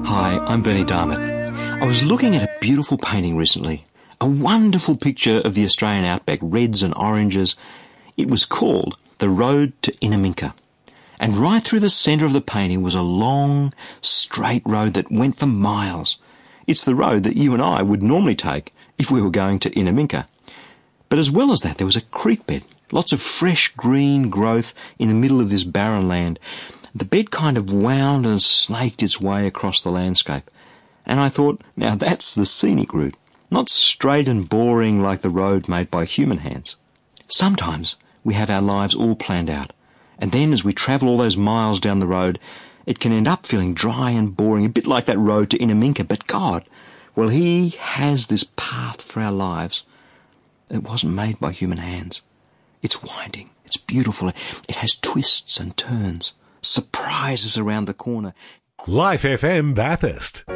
Hi, I'm Bernie Darmott. I was looking at a beautiful painting recently, a wonderful picture of the Australian outback, reds and oranges. It was called The Road to Inaminka. And right through the centre of the painting was a long, straight road that went for miles. It's the road that you and I would normally take if we were going to Inaminka. But as well as that, there was a creek bed, lots of fresh green growth in the middle of this barren land. The bed kind of wound and snaked its way across the landscape. And I thought, now that's the scenic route, not straight and boring like the road made by human hands. Sometimes we have our lives all planned out, and then as we travel all those miles down the road, it can end up feeling dry and boring, a bit like that road to Inaminka. But God, well, He has this path for our lives. It wasn't made by human hands. It's winding, it's beautiful, it has twists and turns, surprises around the corner. Life FM Bathurst.